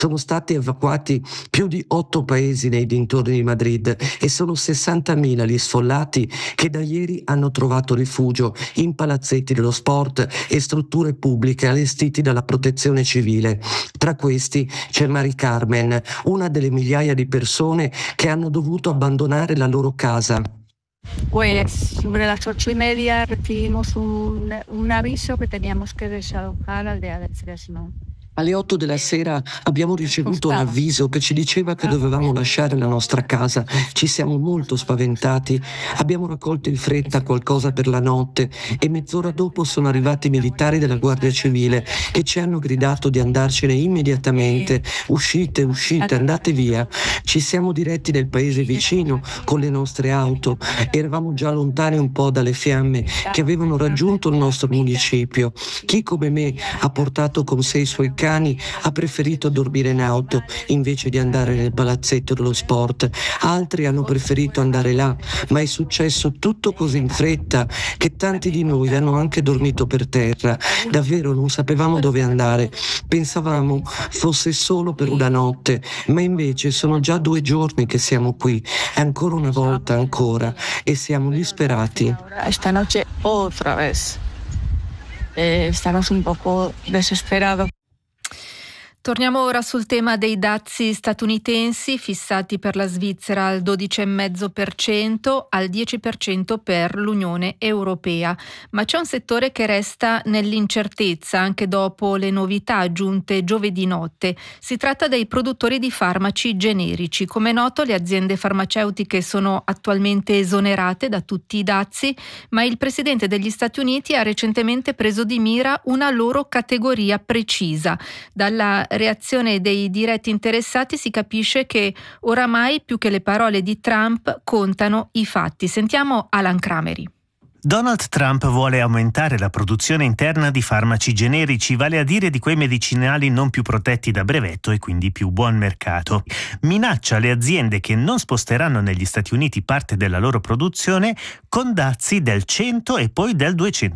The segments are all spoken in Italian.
Sono stati evacuati più di 8 paesi nei dintorni di Madrid e sono 60.000 gli sfollati che da ieri hanno trovato rifugio in palazzetti dello sport e strutture pubbliche allestiti dalla protezione civile. Tra questi c'è Mari Carmen, una delle migliaia di persone che hanno dovuto abbandonare la loro casa. Pues sobre las 8:30 recibimos un aviso que teníamos que desalojar la aldea del Fresno. Alle 8 della sera abbiamo ricevuto un avviso che ci diceva che dovevamo lasciare la nostra casa. Ci siamo molto spaventati. Abbiamo raccolto in fretta qualcosa per la notte e mezz'ora dopo sono arrivati i militari della Guardia Civile che ci hanno gridato di andarcene immediatamente. Uscite, uscite, andate via. Ci siamo diretti nel paese vicino con le nostre auto. Eravamo già lontani un po' dalle fiamme che avevano raggiunto il nostro municipio. Chi come me ha portato con sé i suoi cani ha preferito dormire in auto invece di andare nel palazzetto dello sport. Altri hanno preferito andare là, ma è successo tutto così in fretta che tanti di noi hanno anche dormito per terra. Davvero non sapevamo dove andare. Pensavamo fosse solo per una notte, ma invece sono già 2 giorni che siamo qui. E ancora una volta, ancora, e siamo disperati. Stanotte otra vez. Estamos un poco desesperados. Torniamo ora sul tema dei dazi statunitensi fissati per la Svizzera al 12,5%, al 10% per l'Unione Europea. Ma c'è un settore che resta nell'incertezza anche dopo le novità aggiunte giovedì notte. Si tratta dei produttori di farmaci generici. Come è noto, le aziende farmaceutiche sono attualmente esonerate da tutti i dazi, ma il presidente degli Stati Uniti ha recentemente preso di mira una loro categoria precisa. Dalla reazione dei diretti interessati si capisce che oramai più che le parole di Trump contano i fatti. Sentiamo Alan Cramery. Donald Trump vuole aumentare la produzione interna di farmaci generici, vale a dire di quei medicinali non più protetti da brevetto e quindi più buon mercato. Minaccia le aziende che non sposteranno negli Stati Uniti parte della loro produzione con dazi del 100 e poi del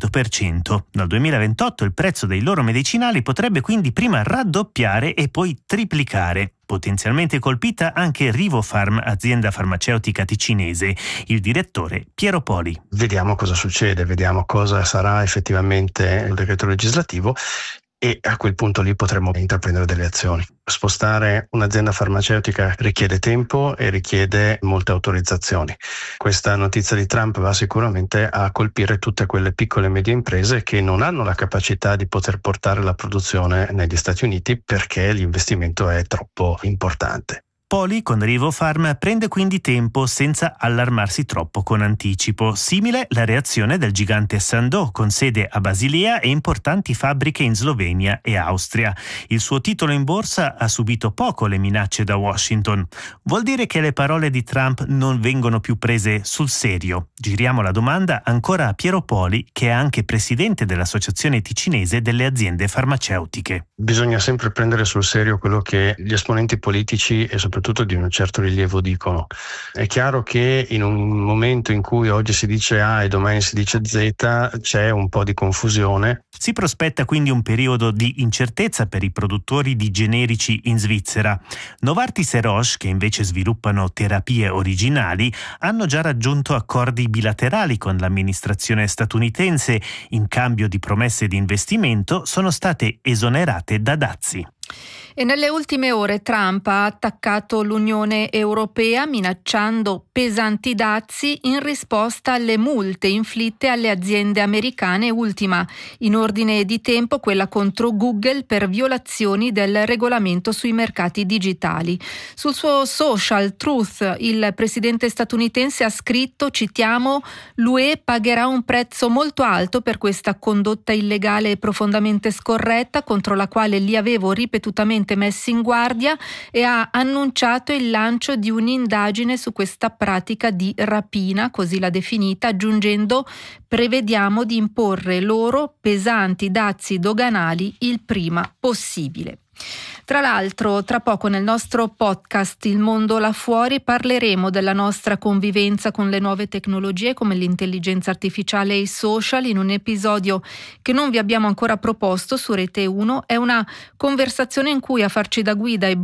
200%. Dal 2028 il prezzo dei loro medicinali potrebbe quindi prima raddoppiare e poi triplicare. Potenzialmente colpita anche Rivofarm, azienda farmaceutica ticinese. Il direttore Piero Poli. Vediamo cosa succede, vediamo cosa sarà effettivamente il decreto legislativo e a quel punto lì potremo intraprendere delle azioni. Spostare un'azienda farmaceutica richiede tempo e richiede molte autorizzazioni. Questa notizia di Trump va sicuramente a colpire tutte quelle piccole e medie imprese che non hanno la capacità di poter portare la produzione negli Stati Uniti perché l'investimento è troppo importante. Poli con Rivofarm prende quindi tempo senza allarmarsi troppo con anticipo. Simile la reazione del gigante Sandoz con sede a Basilea e importanti fabbriche in Slovenia e Austria. Il suo titolo in borsa ha subito poco le minacce da Washington. Vuol dire che le parole di Trump non vengono più prese sul serio? Giriamo la domanda ancora a Piero Poli, che è anche presidente dell'Associazione Ticinese delle Aziende Farmaceutiche. Bisogna sempre prendere sul serio quello che gli esponenti politici e soprattutto di un certo rilievo dicono. È chiaro che in un momento in cui oggi si dice A e domani si dice Z c'è un po' di confusione. Si prospetta quindi un periodo di incertezza per i produttori di generici in Svizzera. Novartis e Roche, che invece sviluppano terapie originali, hanno già raggiunto accordi bilaterali con l'amministrazione statunitense. In cambio di promesse di investimento sono state esonerate da dazi. E nelle ultime ore Trump ha attaccato l'Unione Europea minacciando pesanti dazi in risposta alle multe inflitte alle aziende americane, ultima in ordine di tempo quella contro Google per violazioni del regolamento sui mercati digitali. Sul suo social Truth il presidente statunitense ha scritto, citiamo, l'UE pagherà un prezzo molto alto per questa condotta illegale e profondamente scorretta contro la quale li avevo ripetutamente messi in guardia, e ha annunciato il lancio di un'indagine su questa pratica di rapina, così l'ha definita, aggiungendo: prevediamo di imporre loro pesanti dazi doganali il prima possibile. Tra l'altro, tra poco nel nostro podcast Il mondo là fuori parleremo della nostra convivenza con le nuove tecnologie come l'intelligenza artificiale e i social in un episodio che non vi abbiamo ancora proposto su Rete 1. È una conversazione in cui a farci da guida e